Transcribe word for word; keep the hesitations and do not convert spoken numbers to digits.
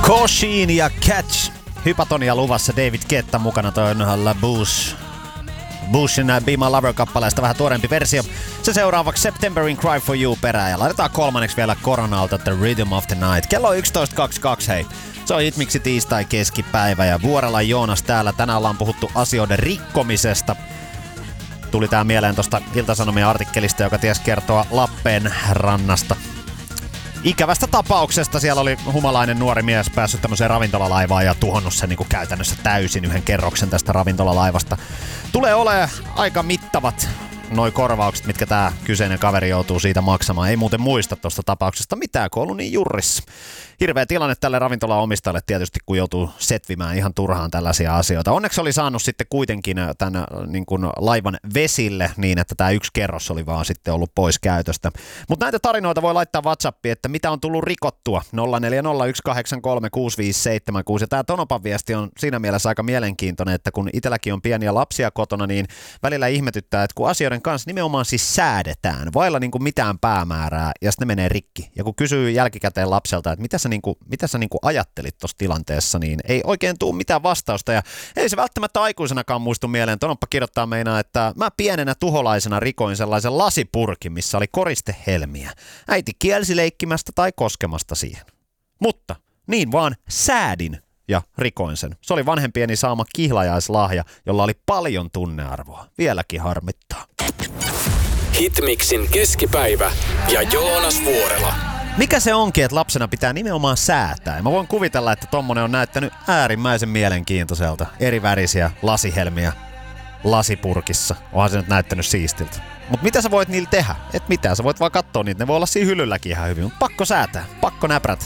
Kosheen ja Catch. Hypatonia luvassa, David Guetta mukana, toi on La Bouche. Bushin Be My Lover-kappaleesta vähän tuorempi versio. Se seuraavaksi September in Cry For You perään ja laitetaan kolmanneksi vielä Koronalta The Rhythm of the Night. Kello yksitoista kaksikymmentäkaksi, hei. Se on Hitmixi tiistai keskipäivä ja Vuorella Joonas täällä. Tänään ollaan puhuttu asioiden rikkomisesta. Tuli tää mieleen tosta Ilta-Sanomien artikkelista, joka ties kertoa Lappeenrannasta. Ikävästä tapauksesta. Siellä oli humalainen nuori mies päässyt tämmöiseen ravintolalaivaan ja tuhonnut sen niin kuin käytännössä täysin yhden kerroksen tästä ravintolalaivasta. Tulee olemaan aika mittavat noi korvaukset, mitkä tää kyseinen kaveri joutuu siitä maksamaan. Ei muuten muista tosta tapauksesta mitään, kun on ollut niin jurrissa. Hirveä tilanne tälle ravintolan omistajalle tietysti, kun joutuu setvimään ihan turhaan tällaisia asioita. Onneksi oli saanut sitten kuitenkin tämän niin kuin laivan vesille niin, että tämä yksi kerros oli vaan sitten ollut pois käytöstä. Mutta näitä tarinoita voi laittaa WhatsAppiin, että mitä on tullut rikottua. nolla neljä nolla yksi kahdeksan kolme kuusi viisi seitsemän kuusi. Ja tämä Tonopan viesti on siinä mielessä aika mielenkiintoinen, että kun itselläkin on pieniä lapsia kotona, niin välillä ihmetyttää, että kun asioiden kanssa nimenomaan siis säädetään, vailla niin kuin mitään päämäärää ja sitten ne menee rikki. Ja kun kysyy jälkikäteen lapselta, että mitä sä Niin kuin, mitä sä niin kuin ajattelit tuossa tilanteessa, niin ei oikein tule mitään vastausta. Ja ei se välttämättä aikuisenakaan muistu mieleen. Tonoppa kirjoittaa meinaa, että mä pienenä tuholaisena rikoin sellaisen lasipurkin, missä oli koristehelmiä. Äiti kielsi leikkimästä tai koskemasta siihen. Mutta niin vaan säädin ja rikoin sen. Se oli vanhempieni saama kihlajaislahja, jolla oli paljon tunnearvoa. Vieläkin harmittaa. Hitmixin keskipäivä ja Joonas Vuorela. Mikä se onkin, että lapsena pitää nimenomaan säätää? Ja mä voin kuvitella, että tommonen on näyttänyt äärimmäisen mielenkiintoiselta. Eri värisiä lasihelmiä lasipurkissa. Onhan se nyt näyttänyt siistiltä. Mut mitä sä voit niillä tehdä? Et mitään, sä voit vaan katsoa niitä. Ne voi olla siinä hyllylläkin ihan hyvin. Mut pakko säätää, pakko näprät.